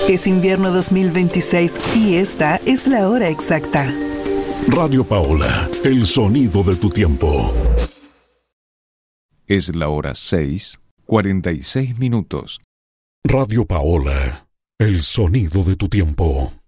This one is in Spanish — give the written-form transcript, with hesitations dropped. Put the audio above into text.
Es invierno 2026 y esta es la hora exacta. Radio Paola, el sonido de tu tiempo. Es la hora 6:46. Radio Paola, el sonido de tu tiempo.